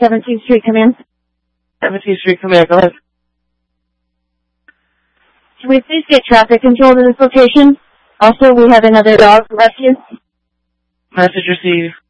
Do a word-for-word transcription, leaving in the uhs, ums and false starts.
seventeenth Street, come in. seventeenth Street, come here, go ahead. Can we please get traffic control to this location? Also, we have another dog rescue. Message received.